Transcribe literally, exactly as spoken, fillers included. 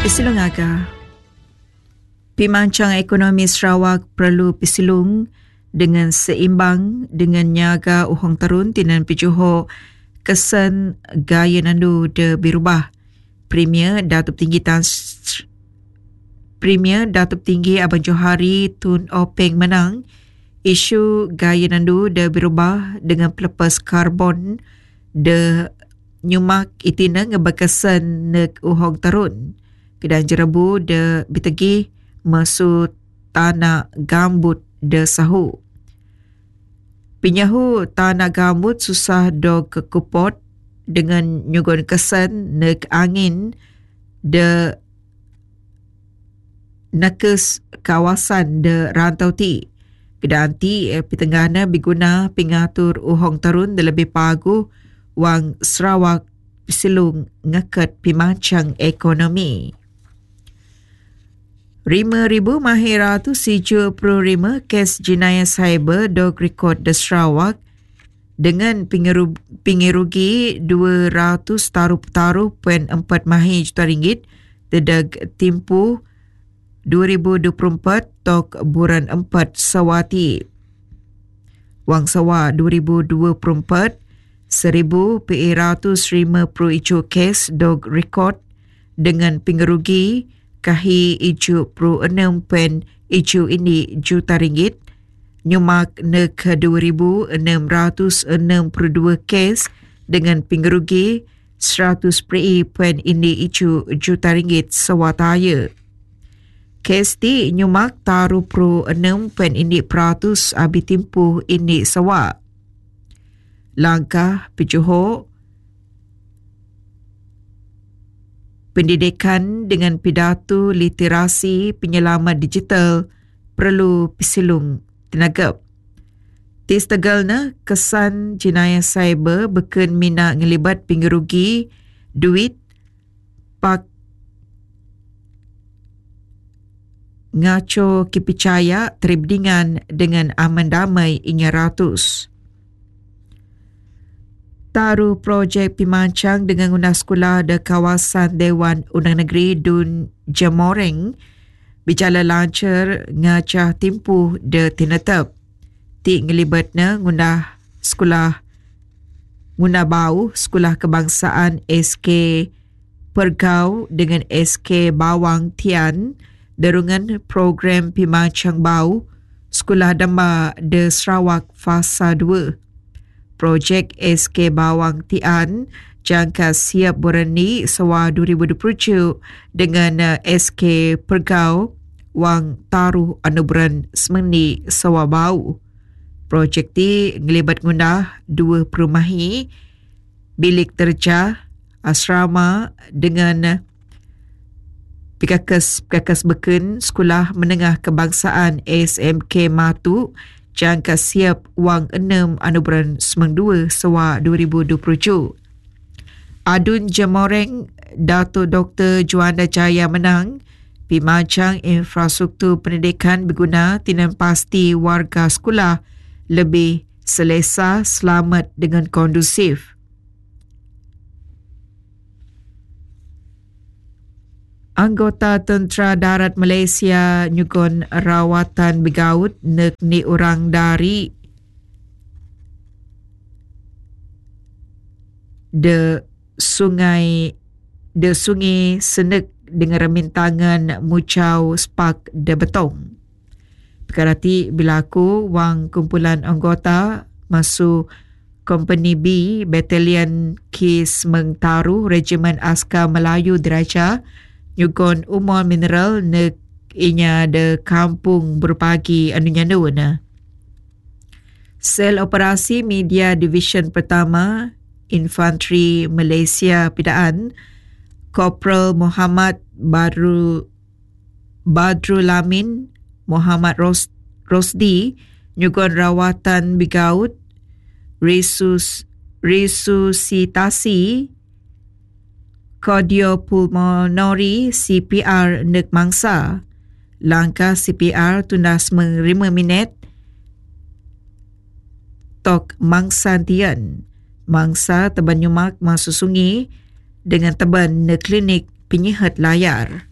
Pisilung Aga. Pimancang ekonomi Sarawak perlu pisilung dengan seimbang dengan nyaga uhong tarun tinan pijuho kesan gaya nandu de birubah. Premier Datuk Tinggi Tan Premier Datuk Tinggi Abang Johari Tun Openg menang isu gaya nandu de birubah dengan pelepas karbon de nyumak itina ngebakesan nek uhong tarun. Kedan jerabu de bitegi masuk tanah gambut de sahu. Pinyahu tanah gambut susah do kekupot dengan nyugon kesan nek angin de nakes kawasan de rantau ti. Kedan ti eh, pitanggana biguna pingatur uhong tarun de lebih pagu wang Sarawak pisilung ngeket pimancang ekonomi. Lima ribu mahira tu tujuh puluh lima kes jenayah cyber dog rekod di Sarawak dengan pingerugi dua ratus taruh-taruh poin empat mahir juta ringgit dedag timpu dua ribu dua puluh empat tok bulan empat sawati. Wang sawa dua ribu dua puluh empat seribu ratus lima puluh ijo kes dog rekod dengan pingerugi kahi tujuh puluh enam poin tujuh ini juta ringgit, nyumak nek dua ribu enam ratus enam puluh dua kes dengan pingerugi seratus poin ini tujuh juta ringgit sawataya. Kes ti nyumak taruh pro enam poin ini peratus abi timpuh ini sawa. Langkah pijuho pendidikan dengan pidato literasi penyelamat digital perlu pisilung tenaga. Tistegalna kesan jenayah cyber beken mina ngelibat pingerugi duit pak ngaco kipicaya teribdingan dengan aman damai inya ratus. Taruh projek pimancang dengan guna sekolah de kawasan Dewan Undang Negeri Dun Jamoreng bijala lancar ngacah timpuh de tinatap. Ti ngelibatna guna sekolah guna bau sekolah kebangsaan S K Pergau dengan S K Bawang Tian derungan program pimancang bau sekolah damba de Sarawak fasa dua. Projek S K Bawang Tian jangka siap berani sawa dua ribu dua puluh tujuh dengan uh, S K Pergau wang taruh anuberan semeni sawa bau. Projek ti ngelibat ngundah dua perumahi, bilik terjah, asrama dengan uh, pikakas-pikakas beken sekolah menengah kebangsaan S M K Matu jangka siap wang enam anuberan semang dua sawa dua ribu dua puluh tujuh. Adun Jamoreng Dato' Doktor Juanda Jaya menang pimancang infrastruktur pendidikan berguna tinan pasti warga sekolah lebih selesa, selamat dengan kondusif. Anggota Tentera Darat Malaysia nyugon rawatan begaut nek ni orang dari de sungai de sungai Senek dengan remintangan mucau spak de betong. Perkara ti berlaku wang kumpulan anggota masuk Company B Batalion Kis Mengtaru Regimen Askar Melayu Diraja nyugon umur mineral nek inya de kampung berpagi anunya na. Sel Operasi Media Division Pertama Infanteri Malaysia Pidaan Korporal Muhammad Badru Badrul Amin Muhammad Ros, Rosdi nyugon rawatan bigaut resus resusitasi cardiopulmonary C P R nek mangsa. Langkah C P R tunas lima minit tok mangsa tian. Mangsa teban nyumak masuk sungai dengan teban nek klinik penyihat layar.